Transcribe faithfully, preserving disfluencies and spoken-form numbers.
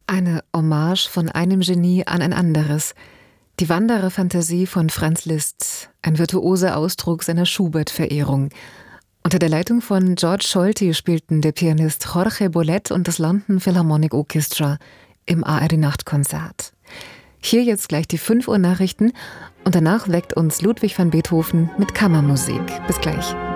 Eine Hommage von einem Genie an ein anderes. Die Wanderer-Fantasie von Franz Liszt, ein virtuoser Ausdruck seiner Schubert-Verehrung. Unter der Leitung von George Scholti spielten der Pianist Jorge Bolet und das London Philharmonic Orchestra im A R D-Nachtkonzert. Hier jetzt gleich die fünf Uhr Nachrichten und danach weckt uns Ludwig van Beethoven mit Kammermusik. Bis gleich.